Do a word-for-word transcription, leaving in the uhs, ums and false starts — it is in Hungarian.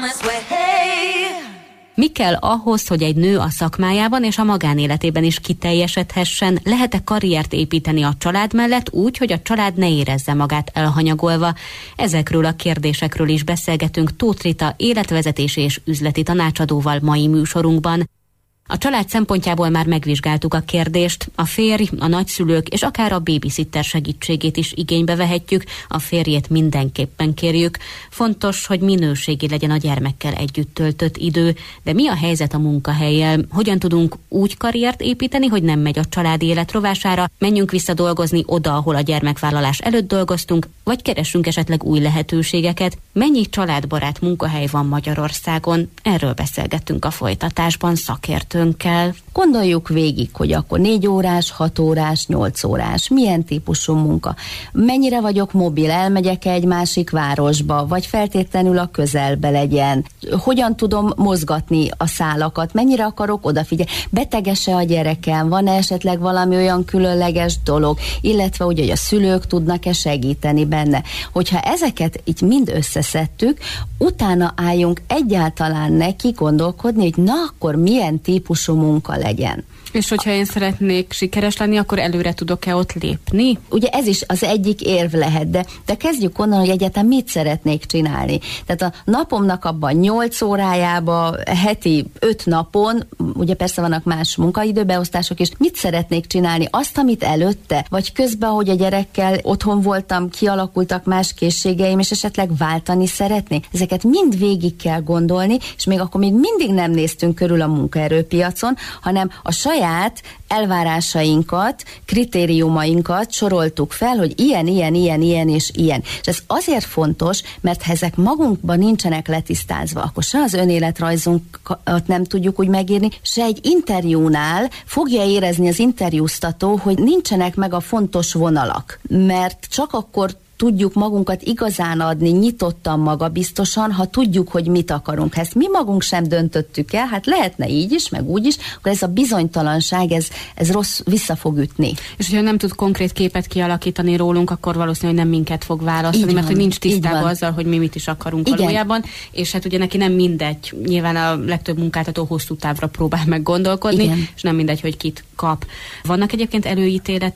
Mi kell ahhoz, hogy egy nő a szakmájában és a magánéletében is kiteljesedhessen? Lehet-e karriert építeni a család mellett úgy, hogy a család ne érezze magát elhanyagolva? Ezekről a kérdésekről is beszélgetünk Tóth Rita életvezetési és üzleti tanácsadóval mai műsorunkban. A család szempontjából már megvizsgáltuk a kérdést, a férj, a nagyszülők és akár a babysitter segítségét is igénybe vehetjük, a férjét mindenképpen kérjük. Fontos, hogy minőségi legyen a gyermekkel együtt töltött idő, de mi a helyzet a munkahellyel? Hogyan tudunk úgy karriert építeni, hogy nem megy a családi élet rovására, menjünk vissza dolgozni oda, ahol a gyermekvállalás előtt dolgoztunk, vagy keressünk esetleg új lehetőségeket? Mennyi családbarát munkahely van Magyarországon? Erről beszélgettünk a folytatásban szakértőnkkel. Gondoljuk végig, hogy akkor négy órás, hat órás, nyolc órás, milyen típusú munka. Mennyire vagyok mobil, elmegyek egy másik városba, vagy feltétlenül a közelbe legyen. Hogyan tudom mozgatni a szálakat, mennyire akarok odafigyelni. Betegese a gyerekem, van-e esetleg valami olyan különleges dolog, illetve ugye, hogy a szülők tudnak-e segíteni benne. Hogyha ezeket így mind összeszedtük, utána álljunk egyáltalán neki gondolkodni, hogy na akkor milyen típusú munka legyen. És hogyha én szeretnék sikeres lenni, akkor előre tudok-e ott lépni? Ugye ez is az egyik érv lehet, de, de kezdjük onnan, hogy egyáltalán mit szeretnék csinálni. Tehát a napomnak abban nyolc órájába, heti öt napon, ugye persze vannak más munkaidőbeosztások is, mit szeretnék csinálni? Azt, amit előtte? Vagy közben, hogy a gyerekkel otthon voltam, kialakultak más készségeim, és esetleg váltani szeretnék? Ezeket mind végig kell gondolni, és még akkor még mindig nem néztünk körül a munkaerőpiacon, hanem a saját saját elvárásainkat, kritériumainkat soroltuk fel, hogy ilyen, ilyen, ilyen, ilyen és ilyen. És ez azért fontos, mert ha ezek magunkban nincsenek letisztázva, akkor se az önéletrajzunkat nem tudjuk úgy megírni, se egy interjúnál fogja érezni az interjúztató, hogy nincsenek meg a fontos vonalak. Mert csak akkor tudjuk magunkat igazán adni, nyitottan magabiztosan, ha tudjuk, hogy mit akarunk. Ha ezt mi magunk sem döntöttük el, hát lehetne így is, meg úgy is, akkor ez a bizonytalanság, ez, ez rossz, vissza fog ütni. És hogyha nem tud konkrét képet kialakítani rólunk, akkor valószínűleg nem minket fog választani, van, mert hogy nincs tisztában azzal, hogy mi mit is akarunk igen. valójában, és hát ugye neki nem mindegy. Nyilván a legtöbb munkáltató hosszú távra próbál meg gondolkodni, igen. és nem mindegy, hogy kit kap. Vannak egyébként előítéletek